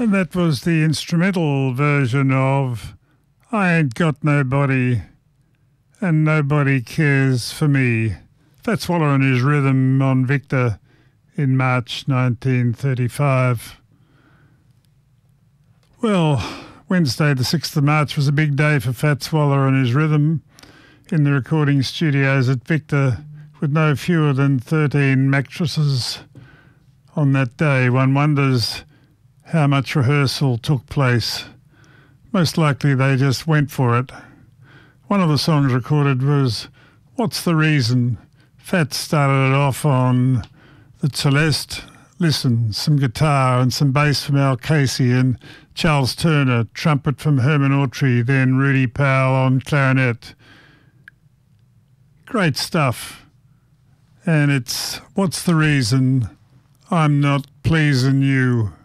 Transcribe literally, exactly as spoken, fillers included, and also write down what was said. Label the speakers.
Speaker 1: And that was the instrumental version of I Ain't Got Nobody and Nobody Cares for Me. Fats Waller and his rhythm on Victor in March nineteen thirty-five. Well, Wednesday the sixth of March was a big day for Fats Waller and his rhythm in the recording studios at Victor, with no fewer than thirteen mattresses on that day. One wonders how much rehearsal took place. Most likely they just went for it. One of the songs recorded was What's the Reason? Fats started it off on the Celeste, listen, some guitar and some bass from Al Casey and Charles Turner, trumpet from Herman Autry, then Rudy Powell on clarinet. Great stuff. And it's What's the Reason I'm Not Pleasing You.